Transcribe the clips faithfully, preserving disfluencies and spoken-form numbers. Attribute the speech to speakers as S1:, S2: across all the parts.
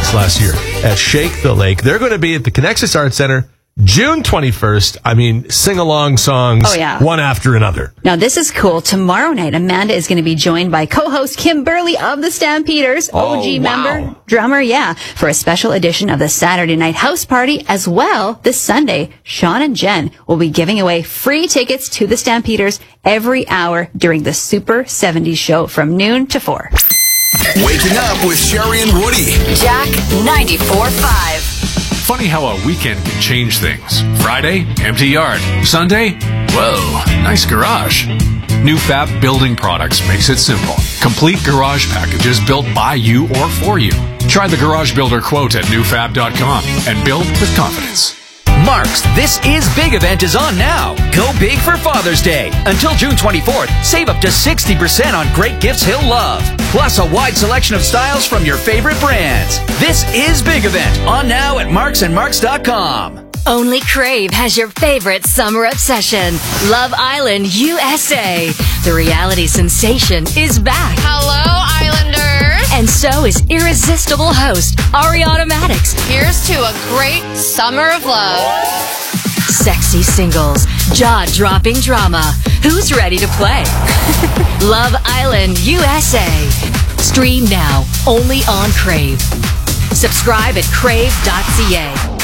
S1: Olympics last year at Shake the Lake. They're going to be at the Connexus Arts Center June twenty-first. I mean, sing-along songs,
S2: oh, yeah.
S1: one after another.
S2: Now, this is cool. Tomorrow night, Amanda is going to be joined by co-host Kim Burley of the Stampeders,
S1: oh,
S2: O G
S1: wow.
S2: member, drummer, yeah, for a special edition of the Saturday Night House Party. As well, this Sunday, Sean and Jen will be giving away free tickets to the Stampeders every hour during the Super seventies show from noon to four.
S3: Waking up with Sherry and Woody.
S4: Jack ninety-four point five.
S5: Funny how a weekend can change things. Friday, empty yard. Sunday, whoa, nice garage. New Fab Building Products makes it simple. Complete garage packages built by you or for you. Try the Garage Builder quote at new fab dot com and build with confidence.
S6: Mark's This Is Big event is on now. Go big for Father's Day. Until June twenty-fourth, save up to sixty percent on great gifts he'll love. Plus a wide selection of styles from your favorite brands. This Is Big event on now at marks and marks dot com.
S4: Only Crave has your favorite summer obsession. Love Island U S A. The reality sensation is back.
S7: Hello, Islanders.
S4: And so is irresistible host Ariana Maddox.
S7: Here's to a great summer of love.
S4: Sexy singles, jaw-dropping drama. Who's ready to play? Love Island U S A. Stream now, only on Crave. Subscribe at crave dot c a.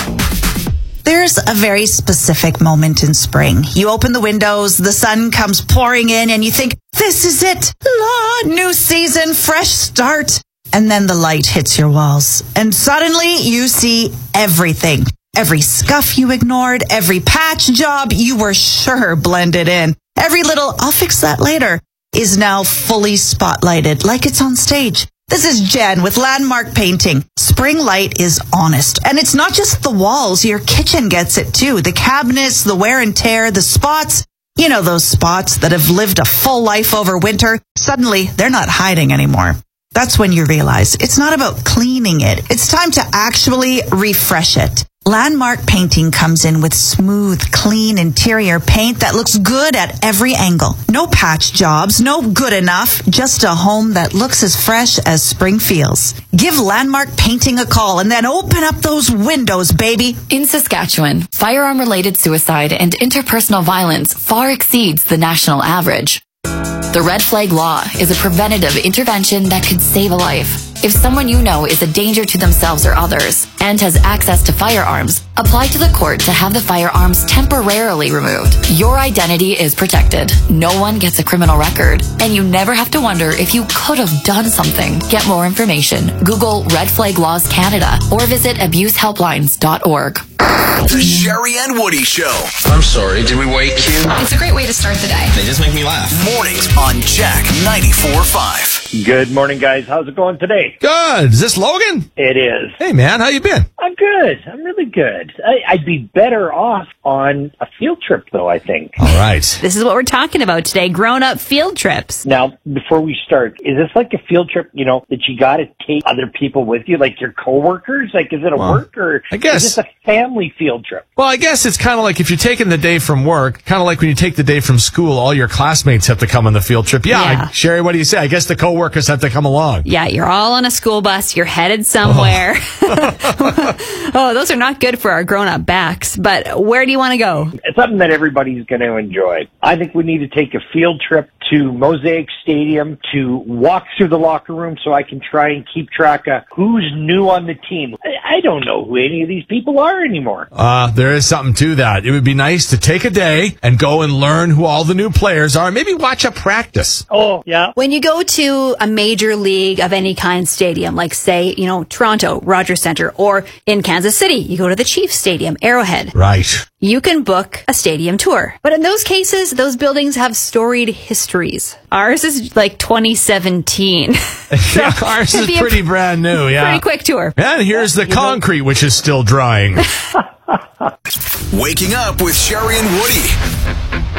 S8: There's a very specific moment in spring. You open the windows, the sun comes pouring in, and you think, this is it. La, new season, fresh start. And then the light hits your walls. And suddenly you see everything. Every scuff you ignored, every patch job you were sure blended in. Every little, I'll fix that later, is now fully spotlighted like it's on stage. This is Jen with Landmark Painting. Spring light is honest. And it's not just the walls. Your kitchen gets it too. The cabinets, the wear and tear, the spots. You know those spots that have lived a full life over winter? Suddenly, they're not hiding anymore. That's when you realize it's not about cleaning it. It's time to actually refresh it. Landmark Painting comes in with smooth, clean interior paint that looks good at every angle. No patch jobs, no good enough, just a home that looks as fresh as spring feels. Give Landmark Painting a call and then open up those windows, baby.
S9: In Saskatchewan, firearm-related suicide and interpersonal violence far exceeds the national average. The Red Flag Law is a preventative intervention that could save a life. If someone you know is a danger to themselves or others and has access to firearms, apply to the court to have the firearms temporarily removed. Your identity is protected. No one gets a criminal record, and you never have to wonder if you could have done something. Get more information. Google Red Flag Laws Canada or visit abuse helplines dot org.
S3: The Sherry and Woody Show.
S10: I'm sorry, did we wake you?
S7: It's a great way to start the day.
S10: They just make me laugh.
S3: Mornings on Jack ninety-four point five.
S11: Good morning, guys. How's it going today?
S1: Good. Is this Logan?
S11: It is.
S1: Hey, man. How you been?
S11: I'm good. I'm really good. I, I'd be better off on a field trip, though, I think.
S1: All right.
S2: This is what we're talking about today, grown-up field trips.
S11: Now, before we start, is this like a field trip, you know, that you got to take other people with you, like your coworkers? Like, is it a
S1: well,
S11: work or
S1: I guess.
S11: is this a family field trip?
S1: Well, I guess it's kind of like if you're taking the day from work, kind of like when you take the day from school, all your classmates have to come on the field trip. Yeah,
S2: Yeah.
S1: I, Sherry, what do you say? I guess the coworkers have to come along.
S2: Yeah, you're all on a school bus. You're headed somewhere. Oh, oh those are not good for our grown-up backs. But where do you want to go?
S11: It's something that everybody's going to enjoy. I think we need to take a field trip to Mosaic Stadium to walk through the locker room so I can try and keep track of who's new on the team. I, I don't know who any of these people are anymore.
S1: Uh, there is something to that. It would be nice to take a day and go and learn who all the new players are. Maybe watch a practice.
S11: Oh, yeah.
S2: When you go to a major league of any kind stadium, like say, you know, Toronto, Rogers Centre, or in Kansas City, you go to the Chiefs Stadium, Arrowhead.
S1: Right.
S2: You can book a stadium tour. But in those cases, those buildings have storied histories. Ours is like twenty seventeen. So
S1: yeah, ours is
S2: it'd be
S1: pretty
S2: a
S1: brand new, yeah.
S2: Pretty quick tour.
S1: And here's the concrete, which is still drying.
S3: Waking up with Sherry and Woody.